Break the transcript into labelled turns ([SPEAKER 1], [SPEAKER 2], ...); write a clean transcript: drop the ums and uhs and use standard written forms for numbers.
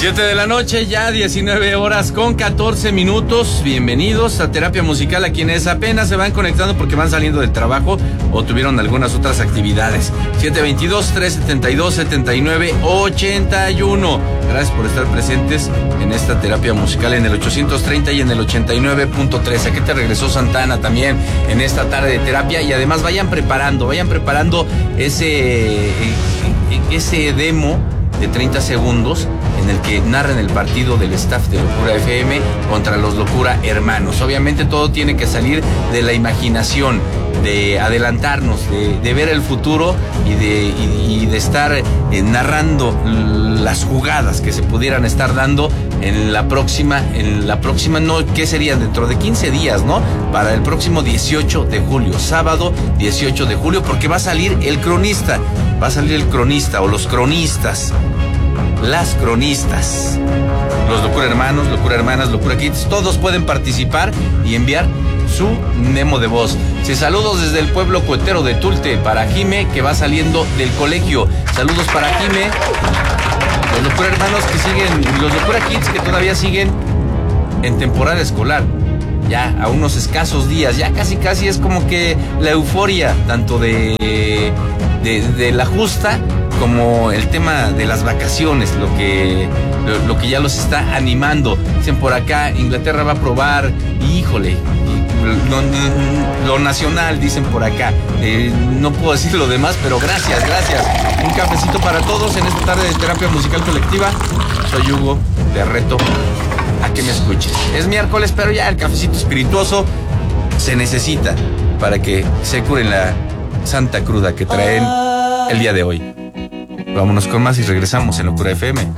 [SPEAKER 1] 7 de la noche, ya 19 horas con 14 minutos. Bienvenidos a Terapia Musical, a quienes apenas se van conectando porque van saliendo del trabajo o tuvieron algunas otras actividades. 722-372-7981. Gracias por estar presentes en esta Terapia Musical en el 830 y en el 89.3. Aquí te regresó Santana también en esta tarde de terapia. Y además vayan preparando ese demo de 30 segundos en el que narran el partido del staff de Locura FM contra los Locura Hermanos. Obviamente todo tiene que salir de la imaginación, de adelantarnos, de ver el futuro y de estar narrando las jugadas que se pudieran estar dando en la próxima, no, ¿qué sería? Dentro de 15 días, ¿no? Para el próximo 18 de julio, sábado 18 de julio, porque va a salir el cronista o los cronistas, las cronistas, los Locura Hermanos, Locura Hermanas, Locura Kids, todos pueden participar y enviar su memo de voz. Saludos desde el pueblo coetero de Tulte para Jime, que va saliendo del colegio. Saludos para Jime. Los Locura Hermanos que siguen, los Locura Kids que todavía siguen en temporada escolar, ya a unos escasos días, ya casi es como que la euforia tanto de la justa como el tema de las vacaciones, lo que ya los está animando. Dicen por acá, Inglaterra va a probar, híjole, lo nacional, dicen por acá. No puedo decir lo demás, pero gracias. Un cafecito para todos en esta tarde de terapia musical colectiva. Soy Hugo, te reto a que me escuches. Es miércoles, pero ya el cafecito espirituoso se necesita para que se curen la santa cruda que traen el día de hoy. Vámonos con más y regresamos en Locura FM.